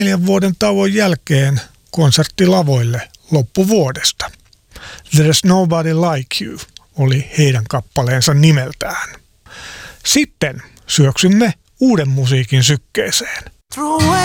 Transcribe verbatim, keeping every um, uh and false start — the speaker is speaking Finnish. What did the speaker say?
Neljän vuoden tauon jälkeen konserttilavoille loppuvuodesta. There's Nobody Like You oli heidän kappaleensa nimeltään. Sitten syöksymme uuden musiikin sykkeeseen.